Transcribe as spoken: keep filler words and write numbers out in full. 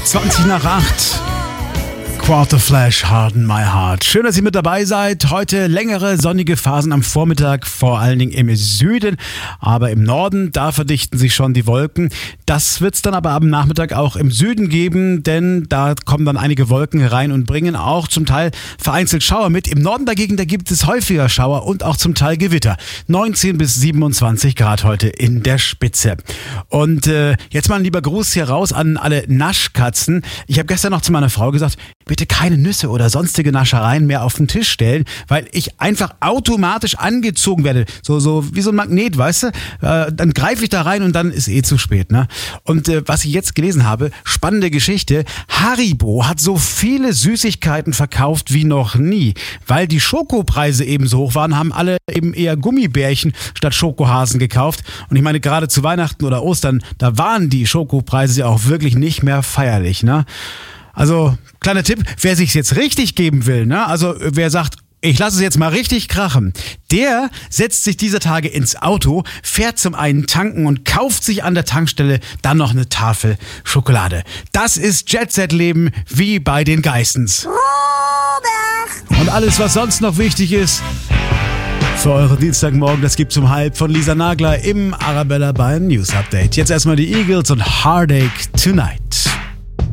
zwanzig nach acht. Quarterflash, Harden My Heart. Schön, dass ihr mit dabei seid. Heute längere sonnige Phasen am Vormittag, vor allen Dingen im Süden. Aber im Norden, da verdichten sich schon die Wolken. Das wird es dann aber am Nachmittag auch im Süden geben, denn da kommen dann einige Wolken rein und bringen auch zum Teil vereinzelt Schauer mit. Im Norden dagegen, da gibt es häufiger Schauer und auch zum Teil Gewitter. neunzehn bis siebenundzwanzig Grad heute in der Spitze. Und äh, jetzt mal ein lieber Gruß hier raus an alle Naschkatzen. Ich habe gestern noch zu meiner Frau gesagt, bitte keine Nüsse oder sonstige Naschereien mehr auf den Tisch stellen, weil ich einfach automatisch angezogen werde. So, so wie so ein Magnet, weißt du? Äh, dann greife ich da rein und dann ist eh zu spät, ne? Und äh, was ich jetzt gelesen habe, spannende Geschichte. Haribo hat so viele Süßigkeiten verkauft wie noch nie. Weil die Schokopreise eben so hoch waren, haben alle eben eher Gummibärchen statt Schokohasen gekauft. Und ich meine, gerade zu Weihnachten oder Ostern, da waren die Schokopreise ja auch wirklich nicht mehr feierlich, ne? Also, kleiner Tipp, wer sich's jetzt richtig geben will, ne? Also wer sagt, ich lasse es jetzt mal richtig krachen, der setzt sich dieser Tage ins Auto, fährt zum einen tanken und kauft sich an der Tankstelle dann noch eine Tafel Schokolade. Das ist Jet-Set-Leben wie bei den Geissens. Robert! Und alles, was sonst noch wichtig ist für euren Dienstagmorgen, das gibt's um halb von Lisa Nagler im Arabella Bayern News Update. Jetzt erstmal die Eagles und Heartache Tonight.